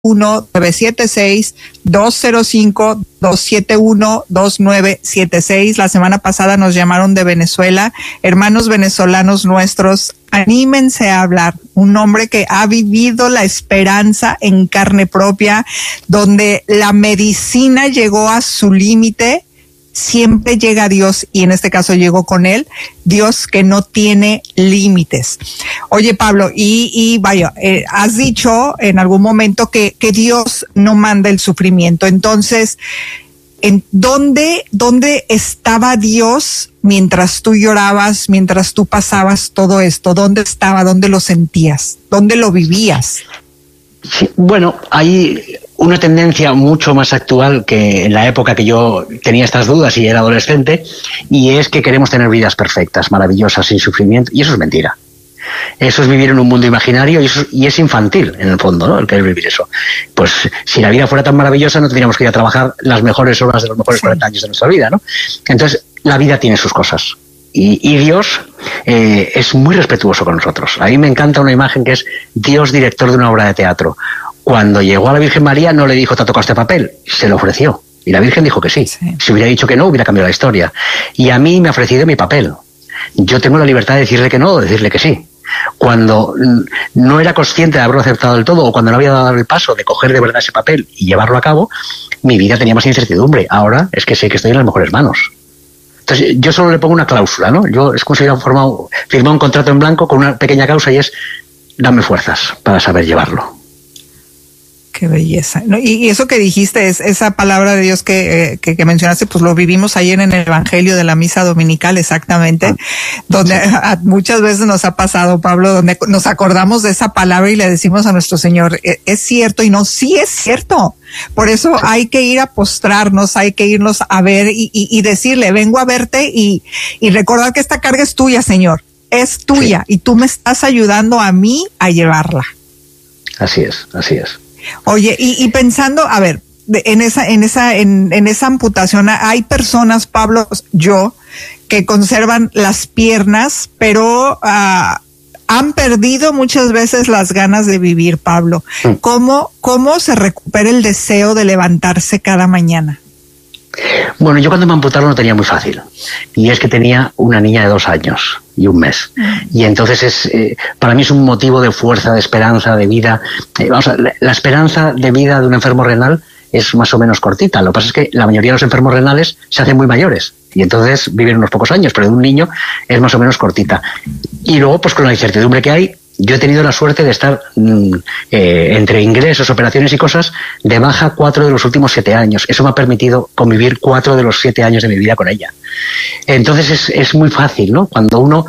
201-976-205-271-2976. La semana pasada nos llamaron de Venezuela. Hermanos venezolanos nuestros, anímense a hablar. Un hombre que ha vivido la esperanza en carne propia, donde la medicina llegó a su límite. Siempre llega Dios, y en este caso llegó con él, Dios que no tiene límites. Oye, Pablo, y vaya, has dicho en algún momento que Dios no manda el sufrimiento. Entonces, ¿dónde estaba Dios mientras tú llorabas, mientras tú pasabas todo esto? ¿Dónde estaba? ¿Dónde lo sentías? ¿Dónde lo vivías? Sí, bueno, hay una tendencia mucho más actual que en la época que yo tenía estas dudas y era adolescente, y es que queremos tener vidas perfectas, maravillosas, sin sufrimiento, y eso es mentira. Eso es vivir en un mundo imaginario, y es infantil, en el fondo, ¿no? El querer vivir eso. Pues si la vida fuera tan maravillosa, no tendríamos que ir a trabajar las mejores horas de los mejores 40 años de nuestra vida, ¿no? Entonces, la vida tiene sus cosas. Y Dios es muy respetuoso con nosotros. A mí me encanta una imagen que es Dios director de una obra de teatro. Cuando llegó a la Virgen María no le dijo, te ha tocado este papel, se lo ofreció. Y la Virgen dijo que sí. Si hubiera dicho que no, hubiera cambiado la historia. Y a mí me ha ofrecido mi papel. Yo tengo la libertad de decirle que no o de decirle que sí. Cuando no era consciente de haberlo aceptado del todo, o cuando no había dado el paso de coger de verdad ese papel y llevarlo a cabo, mi vida tenía más incertidumbre. Ahora es que sé que estoy en las mejores manos. Entonces, yo solo le pongo una cláusula, ¿no? Yo es como si hubiera firmado un contrato en blanco con una pequeña cláusula, y es, dame fuerzas para saber llevarlo. Qué belleza. ¿No? Y eso que dijiste, es esa palabra de Dios que mencionaste, pues lo vivimos ayer en el Evangelio de la Misa Dominical, exactamente, donde muchas veces nos ha pasado, Pablo, donde nos acordamos de esa palabra y le decimos a nuestro Señor, es cierto, y no, sí es cierto. Por eso hay que ir a postrarnos, hay que irnos a ver y decirle, vengo a verte y recordar que esta carga es tuya, Señor, es tuya, y tú me estás ayudando a mí a llevarla. Así es, así es. Oye, y pensando, a ver, en esa amputación, hay personas, Pablo, que conservan las piernas, pero han perdido muchas veces las ganas de vivir, Pablo. ¿Cómo se recupera el deseo de levantarse cada mañana? Bueno, yo cuando me amputaron lo tenía muy fácil, y es que tenía una niña de 2 años y 1 mes, y entonces para mí es un motivo de fuerza, de esperanza, de vida. La esperanza de vida de un enfermo renal es más o menos cortita. Lo que pasa es que la mayoría de los enfermos renales se hacen muy mayores y entonces viven unos pocos años, pero de un niño es más o menos cortita. Y luego, pues con la incertidumbre que hay, yo he tenido la suerte de estar entre ingresos, operaciones y cosas, de baja 4 de los últimos 7 años. Eso me ha permitido convivir 4 de los 7 años de mi vida con ella. Entonces es muy fácil, ¿no? Cuando uno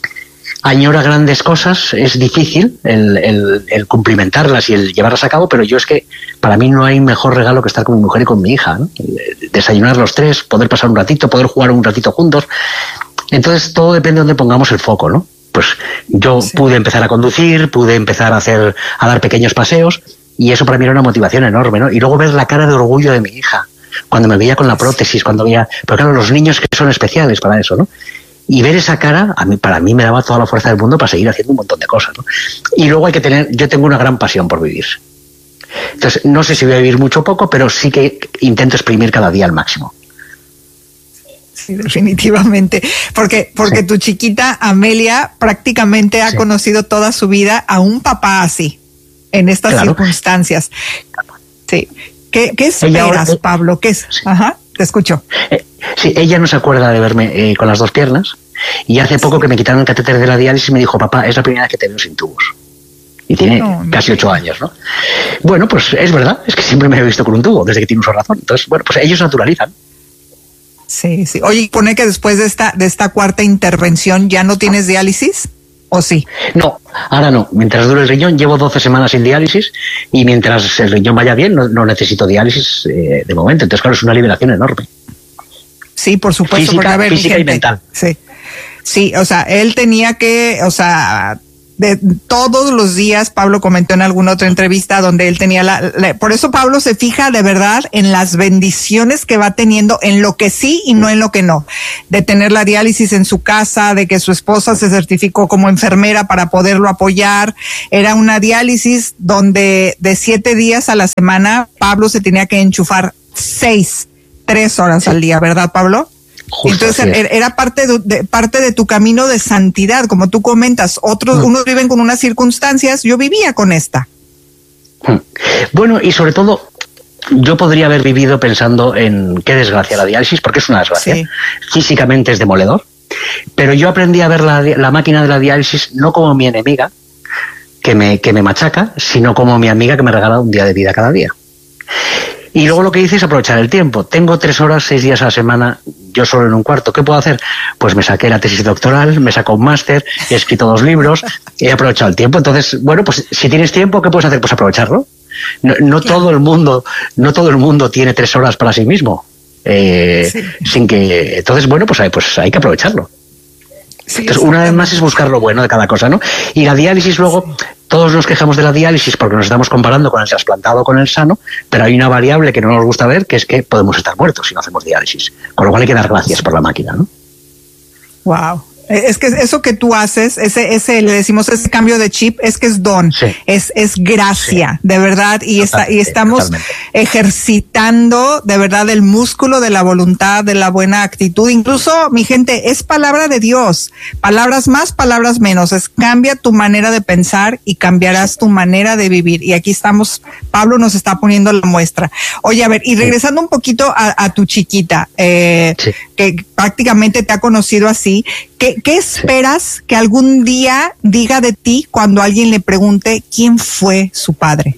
añora grandes cosas, es difícil el cumplimentarlas y el llevarlas a cabo, pero yo es que para mí no hay mejor regalo que estar con mi mujer y con mi hija, ¿no? Desayunar los 3, poder pasar un ratito, poder jugar un ratito juntos. Entonces todo depende de donde pongamos el foco, ¿no? Pues yo pude empezar a conducir, pude empezar a dar pequeños paseos, y eso para mí era una motivación enorme, ¿no? Y luego ver la cara de orgullo de mi hija, cuando me veía con la prótesis, cuando veía, porque claro, los niños que son especiales para eso, ¿no? Y ver esa cara, para mí me daba toda la fuerza del mundo para seguir haciendo un montón de cosas, ¿no? Y luego yo tengo una gran pasión por vivir. Entonces, no sé si voy a vivir mucho o poco, pero sí que intento exprimir cada día al máximo. Sí, definitivamente, porque tu chiquita Amelia prácticamente ha conocido toda su vida a un papá así, en estas circunstancias. Sí. ¿Qué esperas, Pablo? ¿Qué es? Ajá, te escucho. Sí, ella no se acuerda de verme con las 2 piernas, y hace poco que me quitaron el catéter de la diálisis me dijo, papá, es la primera vez que te veo sin tubos. Y tiene casi 8 años, ¿no? Bueno, pues es verdad, es que siempre me he visto con un tubo desde que tiene uso de razón. Entonces, bueno, pues ellos naturalizan. Sí, sí. Oye, ¿pone que después de esta cuarta intervención ya no tienes diálisis? ¿O sí? No, ahora no. Mientras dure el riñón, llevo 12 semanas sin diálisis, y mientras el riñón vaya bien, no necesito diálisis de momento. Entonces, claro, es una liberación enorme. Sí, por supuesto. Física y mental. Sí. Sí, o sea, él tenía que, de todos los días. Pablo comentó en alguna otra entrevista donde él tenía por eso Pablo se fija de verdad en las bendiciones que va teniendo, en lo que sí y no en lo que no, de tener la diálisis en su casa, de que su esposa se certificó como enfermera para poderlo apoyar. Era una diálisis donde de 7 días a la semana Pablo se tenía que enchufar 3 horas al día, ¿verdad, Pablo? Justo. Entonces era parte de tu camino de santidad, como tú comentas. Unos viven con unas circunstancias, yo vivía con esta. Bueno, y sobre todo, yo podría haber vivido pensando en qué desgracia la diálisis, porque es una desgracia. Sí. Físicamente es demoledor, pero yo aprendí a ver la máquina de la diálisis no como mi enemiga, que me machaca, sino como mi amiga que me regala un día de vida cada día. Y luego lo que hice es aprovechar el tiempo. Tengo 3 horas, 6 días a la semana, yo solo en un cuarto. ¿Qué puedo hacer? Pues me saqué la tesis doctoral, me saco un máster, he escrito 2 libros, he aprovechado el tiempo. Entonces, bueno, pues si tienes tiempo, ¿qué puedes hacer? Pues aprovecharlo. No todo el mundo tiene 3 horas para sí mismo. Sin que, entonces, bueno, pues hay que aprovecharlo. Sí, entonces, una vez más es buscar lo bueno de cada cosa, ¿no? Y la diálisis luego, todos nos quejamos de la diálisis porque nos estamos comparando con el trasplantado o con el sano, pero hay una variable que no nos gusta ver, que es que podemos estar muertos si no hacemos diálisis. Con lo cual hay que dar gracias por la máquina, ¿no? Wow. Es que eso que tú haces, le decimos ese cambio de chip, es que es don, es gracia, de verdad, y estamos totalmente ejercitando de verdad el músculo de la voluntad, de la buena actitud. Incluso, mi gente, es palabra de Dios, palabras más, palabras menos, cambia tu manera de pensar y cambiarás tu manera de vivir. Y aquí estamos, Pablo nos está poniendo la muestra. Oye, a ver, y regresando un poquito a tu chiquita, que prácticamente te ha conocido así, ¿qué esperas que algún día diga de ti cuando alguien le pregunte quién fue su padre?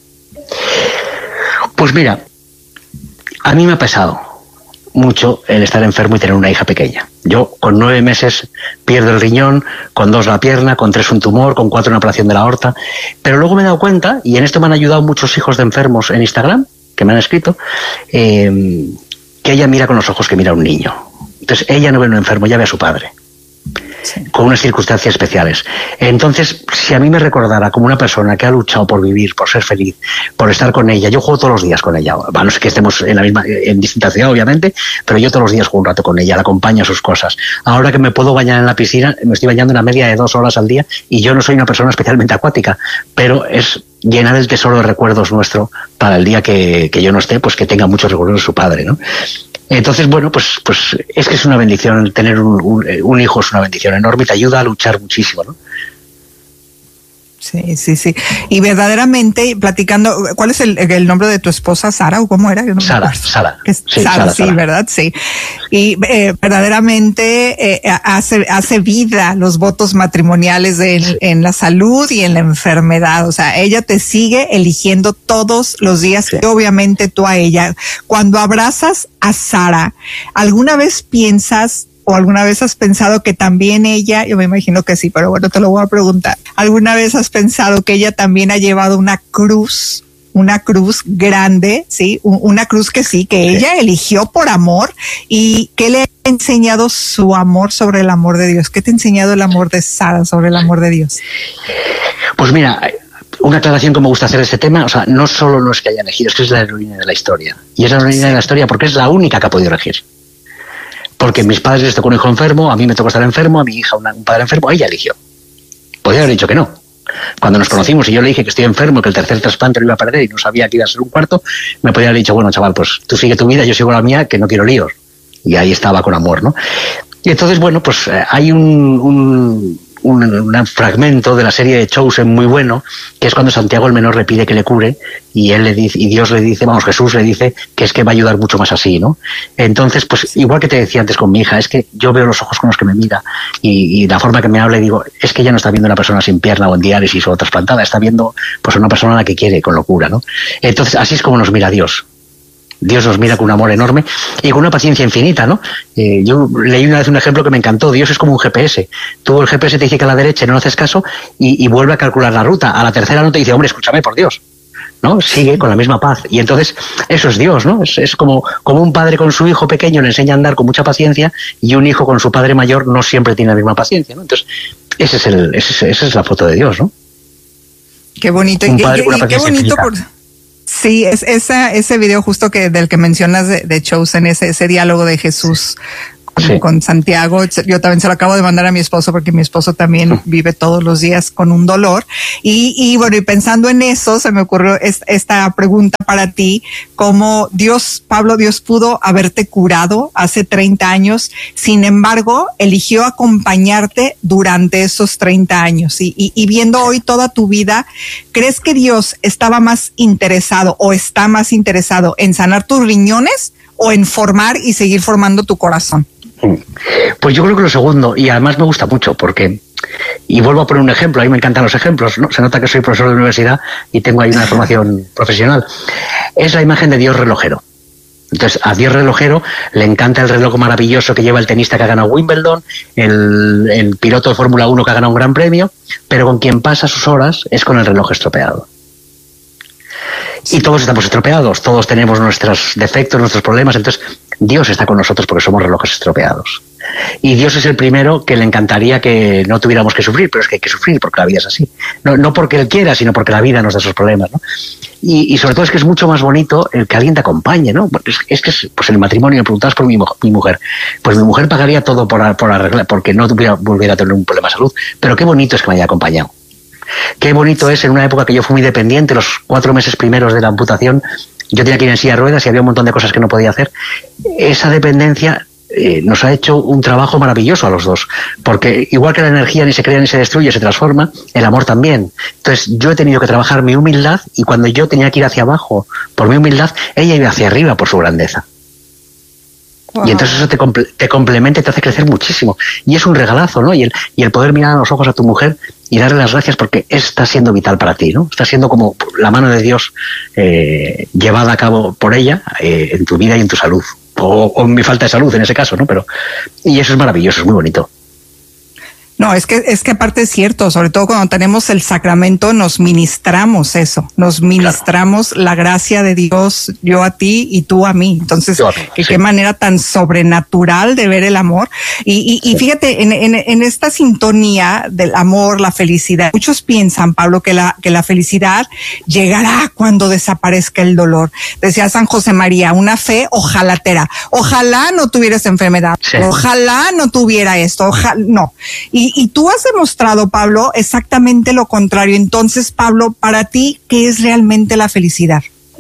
Pues mira, a mí me ha pesado mucho el estar enfermo y tener una hija pequeña. Yo con 9 meses pierdo el riñón, con 2 la pierna, con 3 un tumor, con 4 una operación de la aorta. Pero luego me he dado cuenta, y en esto me han ayudado muchos hijos de enfermos en Instagram, que me han escrito, que ella mira con los ojos que mira un niño. Entonces ella no ve a un enfermo, ella ve a su padre. Con unas circunstancias especiales. Entonces, si a mí me recordara como una persona que ha luchado por vivir, por ser feliz, por estar con ella, yo juego todos los días con ella, a no ser que estemos en distinta ciudad, obviamente, pero yo todos los días juego un rato con ella, la acompaño a sus cosas. Ahora que me puedo bañar en la piscina, me estoy bañando una media de 2 horas al día, y yo no soy una persona especialmente acuática, pero es llenar el tesoro de recuerdos nuestro para el día que yo no esté, pues que tenga muchos recuerdos de su padre, ¿no? Entonces, bueno, pues es que es una bendición, tener un hijo es una bendición enorme y te ayuda a luchar muchísimo, ¿no? Sí. Y verdaderamente, platicando, ¿cuál es el nombre de tu esposa? ¿Sara o cómo era? No Sara. Sí, Sara, ¿verdad? Sí. Y verdaderamente hace vida los votos matrimoniales en la salud y en la enfermedad. O sea, ella te sigue eligiendo todos los días, y obviamente tú a ella. Cuando abrazas a Sara, ¿alguna vez piensas o alguna vez has pensado que también ella, yo me imagino que sí, pero bueno, te lo voy a preguntar, ¿alguna vez has pensado que ella también ha llevado una cruz grande, sí, una cruz que ella eligió por amor? ¿Y qué le ha enseñado su amor sobre el amor de Dios? ¿Qué te ha enseñado el amor de Sara sobre el amor de Dios? Pues mira, una aclaración que me gusta hacer de este tema, o sea, no solo no es que haya elegido, es que es la heroína de la historia. Y es la heroína de la historia porque es la única que ha podido elegir. Porque mis padres les tocó un hijo enfermo, a mí me tocó estar enfermo, a mi hija un padre enfermo, ella eligió. Podría haber dicho que no. Cuando nos conocimos y yo le dije que estoy enfermo, que el tercer trasplante lo iba a perder y no sabía que iba a ser un cuarto, me podría haber dicho, bueno, chaval, pues tú sigue tu vida, yo sigo la mía, que no quiero líos. Y ahí estaba con amor, ¿no? Y entonces, bueno, pues hay un fragmento de la serie de Chosen muy bueno, que es cuando Santiago el Menor le pide que le cure y él le dice, y Dios le dice, Jesús le dice que es que va a ayudar mucho más así, ¿no? Entonces, pues igual que te decía antes con mi hija, es que yo veo los ojos con los que me mira y la forma que me habla y digo, es que ella no está viendo una persona sin pierna o en diálisis o trasplantada, está viendo pues una persona a la que quiere con locura, ¿no? Entonces, así es como nos mira Dios. Dios nos mira con un amor enorme y con una paciencia infinita, ¿no? Yo leí una vez un ejemplo que me encantó. Dios es como un GPS. Tú, el GPS te dice que a la derecha no haces caso y vuelve a calcular la ruta. A la tercera no te dice, hombre, escúchame, por Dios, ¿no? Sigue con la misma paz. Y entonces, eso es Dios, ¿no? Es como un padre con su hijo pequeño le enseña a andar con mucha paciencia y un hijo con su padre mayor no siempre tiene la misma paciencia, ¿no? Entonces, esa es la foto de Dios, ¿no? Qué bonito. Y qué bonito sí, ese video justo del que mencionas de Chosen, ese diálogo de Jesús con Santiago. Yo también se lo acabo de mandar a mi esposo porque mi esposo también vive todos los días con un dolor. Y bueno, y pensando en eso, se me ocurrió esta pregunta para ti: ¿cómo Pablo, Dios pudo haberte curado hace 30 años, sin embargo, eligió acompañarte durante esos 30 años? Y viendo hoy toda tu vida, ¿crees que Dios estaba más interesado o está más interesado en sanar tus riñones o en formar y seguir formando tu corazón? Pues yo creo que lo segundo, y además me gusta mucho porque, y vuelvo a poner un ejemplo, a mí me encantan los ejemplos, ¿no? Se nota que soy profesor de universidad y tengo ahí una formación profesional. Es la imagen de Dios relojero. Entonces, a Dios relojero le encanta el reloj maravilloso que lleva el tenista que ha ganado Wimbledon, el piloto de Fórmula 1 que ha ganado un gran premio, pero con quien pasa sus horas es con el reloj estropeado. Y todos estamos estropeados, todos tenemos nuestros defectos, nuestros problemas. Entonces Dios está con nosotros porque somos relojes estropeados. Y Dios es el primero que le encantaría que no tuviéramos que sufrir, pero es que hay que sufrir porque la vida es así. No porque Él quiera, sino porque la vida nos da esos problemas, ¿no? Y sobre todo es que es mucho más bonito el que alguien te acompañe, ¿no? Es que pues en el matrimonio, me preguntabas por mi mujer. Pues mi mujer pagaría todo por arreglar, porque no volviera a tener un problema de salud. Pero qué bonito es que me haya acompañado. Qué bonito es en una época que yo fui muy dependiente, los 4 meses primeros de la amputación, yo tenía que ir en silla de ruedas y había un montón de cosas que no podía hacer. Esa dependencia nos ha hecho un trabajo maravilloso a los dos, porque igual que la energía ni se crea ni se destruye, se transforma, el amor también. Entonces yo he tenido que trabajar mi humildad, y cuando yo tenía que ir hacia abajo por mi humildad, ella iba hacia arriba por su grandeza. Wow. Y entonces eso te complementa y te hace crecer muchísimo. Y es un regalazo, ¿no? Y el poder mirar a los ojos a tu mujer y darle las gracias porque está siendo vital para ti, ¿no? Está siendo como la mano de Dios llevada a cabo por ella en tu vida y en tu salud. O en mi falta de salud en ese caso, ¿no? Y eso es maravilloso, es muy bonito. No, es que aparte es cierto, sobre todo cuando tenemos el sacramento, nos ministramos eso, nos ministramos la gracia de Dios, yo a ti y tú a mí. Entonces, qué manera tan sobrenatural de ver el amor. Y fíjate, en esta sintonía del amor, la felicidad, muchos piensan, Pablo, que la felicidad llegará cuando desaparezca el dolor. Decía San José María, una fe ojalatera. Ojalá no tuvieras enfermedad, ojalá no tuviera esto, no. Y tú has demostrado, Pablo, exactamente lo contrario. Entonces, Pablo, para ti, ¿qué es realmente la felicidad?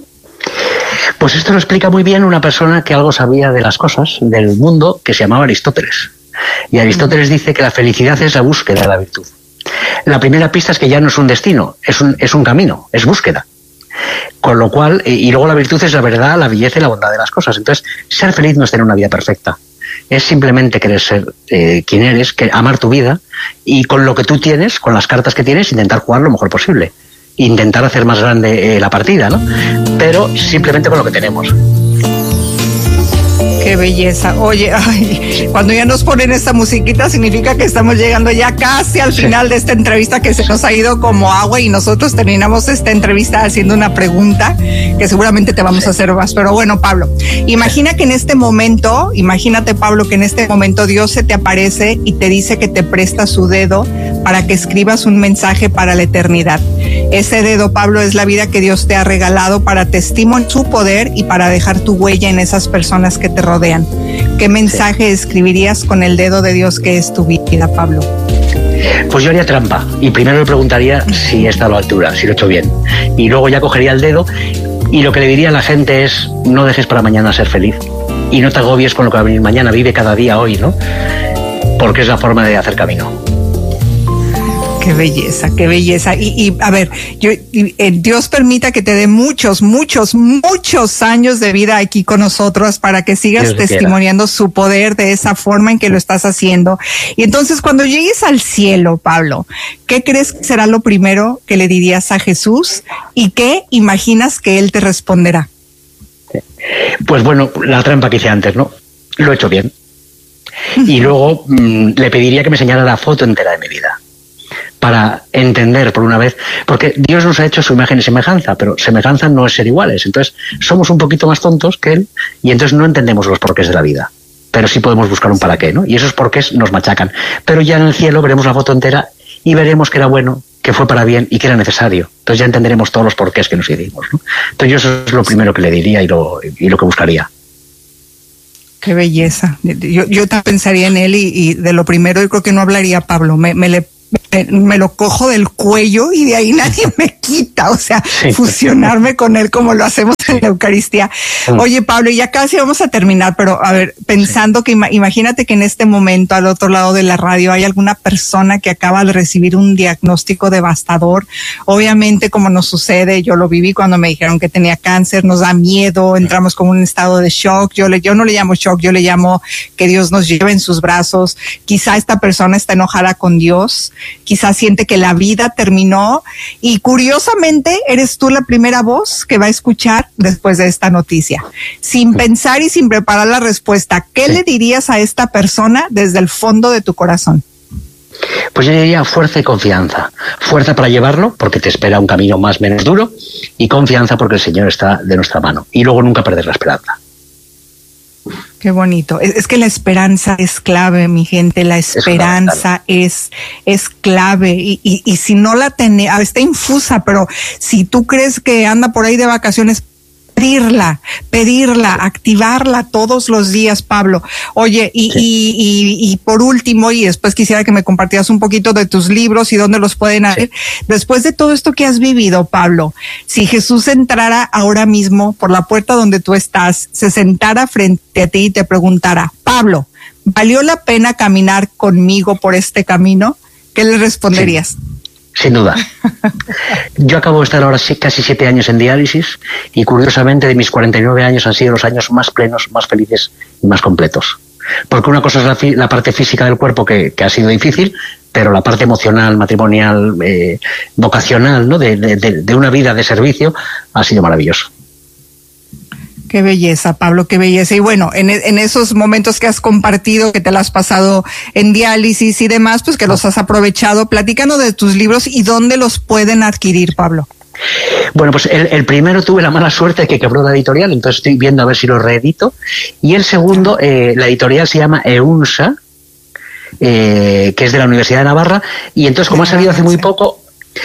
Pues esto lo explica muy bien una persona que algo sabía de las cosas, del mundo, que se llamaba Aristóteles. Y Aristóteles dice que la felicidad es la búsqueda de la virtud. La primera pista es que ya no es un destino, es un camino, es búsqueda. Con lo cual, y luego la virtud es la verdad, la belleza y la bondad de las cosas. Entonces, ser feliz no es tener una vida perfecta. Es simplemente querer ser quien eres, amar tu vida y con lo que tú tienes, con las cartas que tienes, intentar jugar lo mejor posible. Intentar hacer más grande la partida, ¿no? Pero simplemente con lo que tenemos. Qué belleza. Oye, cuando ya nos ponen esta musiquita significa que estamos llegando ya casi al final de esta entrevista, que se nos ha ido como agua, y nosotros terminamos esta entrevista haciendo una pregunta que seguramente te vamos a hacer más. Pero bueno, Pablo, imagínate, Pablo, que en este momento Dios se te aparece y te dice que te presta su dedo para que escribas un mensaje para la eternidad. Ese dedo, Pablo, es la vida que Dios te ha regalado para testimoniar su poder y para dejar tu huella en esas personas que te rodean. ¿Qué mensaje escribirías con el dedo de Dios que es tu vida, Pablo? Pues yo haría trampa y primero le preguntaría si está a la altura, si lo he hecho bien. Y luego ya cogería el dedo y lo que le diría a la gente es: no dejes para mañana ser feliz y no te agobies con lo que va a venir mañana, vive cada día hoy, ¿no? Porque es la forma de hacer camino. Qué belleza, qué belleza. Y a ver, Dios permita que te dé muchos años de vida aquí con nosotros para que sigas testimoniando su poder de esa forma en que lo estás haciendo. Y entonces, cuando llegues al cielo, Pablo, ¿qué crees que será lo primero que le dirías a Jesús y qué imaginas que Él te responderá? Pues bueno, la trampa que hice antes, ¿no? Lo he hecho bien. Y luego le pediría que me enseñara la foto entera de mi vida, para entender por una vez, porque Dios nos ha hecho su imagen y semejanza, pero semejanza no es ser iguales. Entonces somos un poquito más tontos que Él y entonces no entendemos los porqués de la vida. pero sí podemos buscar un para qué, ¿no? Y esos porqués nos machacan. Pero ya en el cielo veremos la foto entera y veremos que era bueno, que fue para bien y que era necesario. Entonces ya entenderemos todos los porqués que nos hicimos, ¿no? Entonces yo eso es lo primero que le diría y lo que buscaría. Qué belleza. Yo también pensaría en él y de lo primero yo creo que no hablaría Pablo. Me lo cojo del cuello y de ahí nadie me quita, o sea, sí. Fusionarme con él como lo hacemos en la Eucaristía. Oye, Pablo, ya casi vamos a terminar, pero a ver, pensando que imagínate que en este momento al otro lado de la radio hay alguna persona que acaba de recibir un diagnóstico devastador. Obviamente, como nos sucede, yo lo viví cuando me dijeron que tenía cáncer, nos da miedo, entramos como en un estado de shock. Yo no le llamo shock, yo le llamo que Dios nos lleve en sus brazos. Quizá esta persona está enojada con Dios, quizás siente que la vida terminó y curiosamente eres tú la primera voz que va a escuchar después de esta noticia. Sin pensar y sin preparar la respuesta, ¿qué le dirías a esta persona desde el fondo de tu corazón? Pues yo diría fuerza y confianza. Fuerza para llevarlo, porque te espera un camino más o menos duro, y confianza porque el Señor está de nuestra mano. Y luego nunca perder la esperanza. Qué bonito. Es que la esperanza es clave, mi gente. La esperanza es clave. Y si no la tenés, está infusa, pero si tú crees que anda por ahí de vacaciones, pedirla, activarla todos los días, Pablo. Oye, y por último, y después quisiera que me compartieras un poquito de tus libros y dónde los pueden ver. Después de todo esto que has vivido, Pablo, si Jesús entrara ahora mismo por la puerta donde tú estás, se sentara frente a ti y te preguntara, Pablo, ¿valió la pena caminar conmigo por este camino? ¿Qué le responderías? Sí. Sin duda. Yo acabo de estar ahora casi 7 años en diálisis y curiosamente de mis 49 años han sido los años más plenos, más felices y más completos. Porque una cosa es la parte física del cuerpo que ha sido difícil, pero la parte emocional, matrimonial, vocacional, ¿no? de una vida de servicio ha sido maravilloso. Qué belleza, Pablo, qué belleza. Y bueno, en esos momentos que has compartido, que te lo has pasado en diálisis y demás, pues que los has aprovechado, platícanos de tus libros y dónde los pueden adquirir, Pablo. Bueno, pues el primero tuve la mala suerte de que quebró la editorial, entonces estoy viendo a ver si lo reedito. Y el segundo, la editorial se llama EUNSA, que es de la Universidad de Navarra, y entonces como ha salido hace muy poco,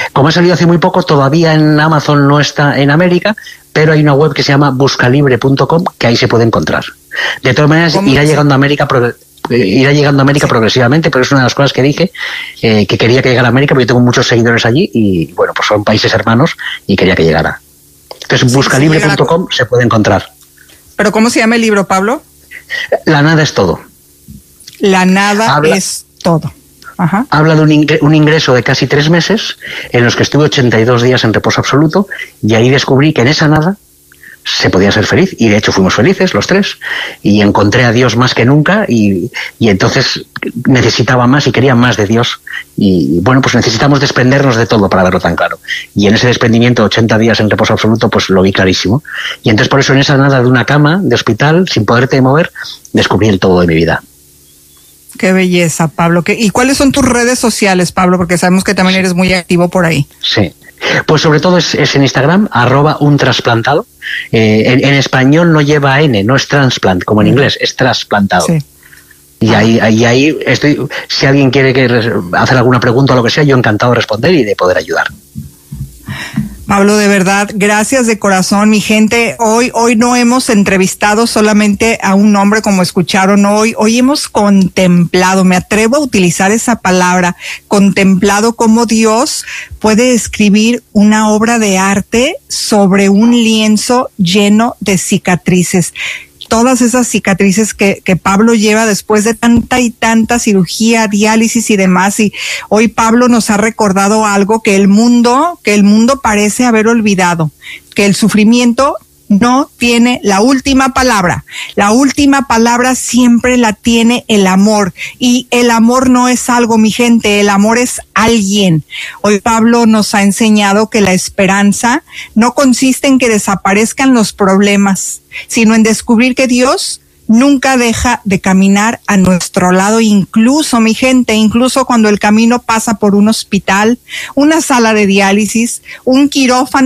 todavía en Amazon no está en América, pero hay una web que se llama buscalibre.com que ahí se puede encontrar. De todas maneras, irá llegando a América progresivamente, pero es una de las cosas que dije, que quería que llegara a América, porque yo tengo muchos seguidores allí y, bueno, pues son países hermanos y quería que llegara. Entonces, buscalibre.com se puede encontrar. ¿Pero cómo se llama el libro, Pablo? La nada es todo. La nada es todo. Ajá. Habla de un ingreso de casi 3 meses en los que estuve 82 días en reposo absoluto y ahí descubrí que en esa nada se podía ser feliz y de hecho fuimos felices los 3 y encontré a Dios más que nunca y entonces necesitaba más y quería más de Dios y bueno, pues necesitamos desprendernos de todo para verlo tan claro y en ese desprendimiento 80 días en reposo absoluto pues lo vi clarísimo y entonces por eso en esa nada de una cama de hospital sin poderte mover descubrí el todo de mi vida. Qué belleza, Pablo. ¿Y cuáles son tus redes sociales, Pablo? Porque sabemos que también eres muy activo por ahí. Sí. Pues sobre todo es en Instagram, @untrasplantado. En español no lleva N, no es transplant, como en inglés, es trasplantado. Sí. Y ahí estoy, si alguien quiere hacer alguna pregunta o lo que sea, yo encantado de responder y de poder ayudar. Pablo, de verdad, gracias de corazón, mi gente. Hoy no hemos entrevistado solamente a un hombre como escucharon hoy hemos contemplado, me atrevo a utilizar esa palabra, contemplado cómo Dios puede escribir una obra de arte sobre un lienzo lleno de cicatrices. Todas esas cicatrices que Pablo lleva después de tanta y tanta cirugía, diálisis y demás. Y hoy Pablo nos ha recordado algo que el mundo parece haber olvidado, que el sufrimiento no tiene la última palabra. La última palabra siempre la tiene el amor. Y el amor no es algo, mi gente, el amor es alguien. Hoy Pablo nos ha enseñado que la esperanza no consiste en que desaparezcan los problemas, sino en descubrir que Dios nunca deja de caminar a nuestro lado, incluso, mi gente, incluso cuando el camino pasa por un hospital, una sala de diálisis, un quirófano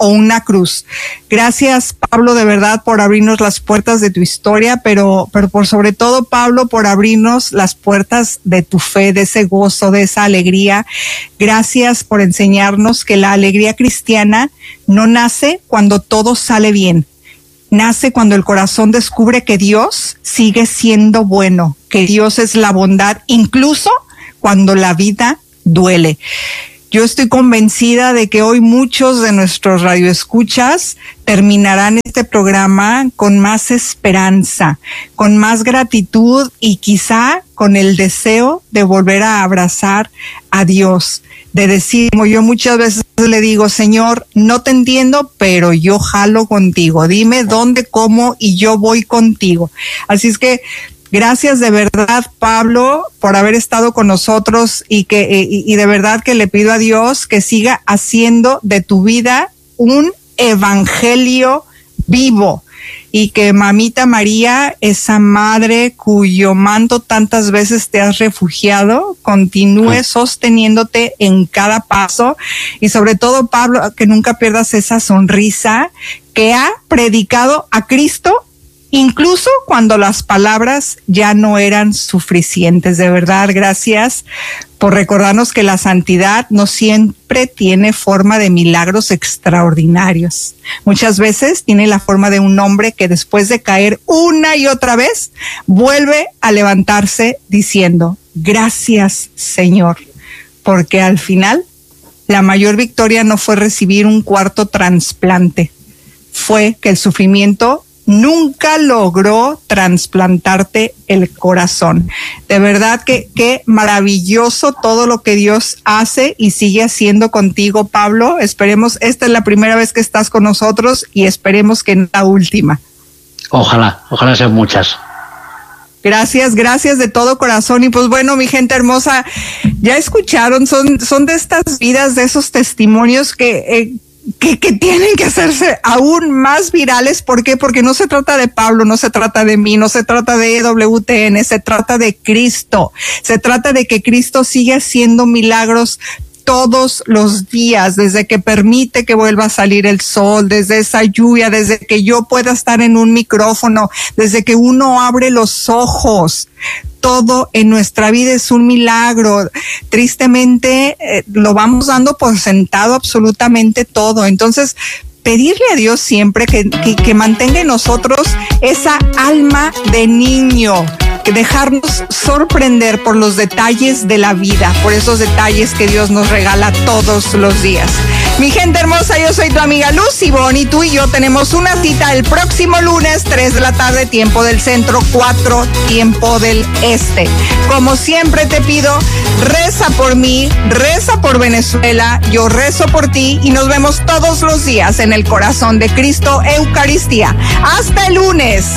o una cruz. Gracias, Pablo, de verdad, por abrirnos las puertas de tu historia, pero por sobre todo, Pablo, por abrirnos las puertas de tu fe, de ese gozo, de esa alegría. Gracias por enseñarnos que la alegría cristiana no nace cuando todo sale bien. Nace cuando el corazón descubre que Dios sigue siendo bueno, que Dios es la bondad, incluso cuando la vida duele. Yo estoy convencida de que hoy muchos de nuestros radioescuchas terminarán este programa con más esperanza, con más gratitud y quizá con el deseo de volver a abrazar a Dios, de decir, como yo muchas veces le digo, Señor, no te entiendo, pero yo jalo contigo. Dime dónde, cómo y yo voy contigo. Así es que gracias de verdad, Pablo, por haber estado con nosotros y de verdad que le pido a Dios que siga haciendo de tu vida un evangelio vivo y que Mamita María, esa madre cuyo manto tantas veces te has refugiado, continúe sosteniéndote en cada paso y sobre todo, Pablo, que nunca pierdas esa sonrisa que ha predicado a Cristo incluso cuando las palabras ya no eran suficientes. De verdad, gracias por recordarnos que la santidad no siempre tiene forma de milagros extraordinarios. Muchas veces tiene la forma de un hombre que después de caer una y otra vez, vuelve a levantarse diciendo, gracias, Señor, porque al final la mayor victoria no fue recibir un cuarto trasplante, fue que el sufrimiento nunca logró trasplantarte el corazón. De verdad que qué maravilloso todo lo que Dios hace y sigue haciendo contigo, Pablo. Esperemos, esta es la primera vez que estás con nosotros y esperemos que no la última. Ojalá sean muchas. Gracias de todo corazón. Y pues bueno, mi gente hermosa, ya escucharon, son de estas vidas, de esos testimonios que tienen que hacerse aún más virales. ¿Por qué? Porque no se trata de Pablo, no se trata de mí, no se trata de EWTN, se trata de Cristo. Se trata de que Cristo sigue haciendo milagros todos los días, desde que permite que vuelva a salir el sol, desde esa lluvia, desde que yo pueda estar en un micrófono, desde que uno abre los ojos. Todo en nuestra vida es un milagro. Tristemente, lo vamos dando por sentado absolutamente todo. Entonces, pedirle a Dios siempre que mantenga en nosotros esa alma de niño, que dejarnos sorprender por los detalles de la vida, por esos detalles que Dios nos regala todos los días. Mi gente hermosa, yo soy tu amiga Lucy Bon y tú y yo tenemos una cita el próximo lunes, 3 de la tarde, tiempo del centro, 4, tiempo del este. Como siempre te pido, reza por mí, reza por Venezuela, yo rezo por ti y nos vemos todos los días en el corazón de Cristo, Eucaristía. Hasta el lunes.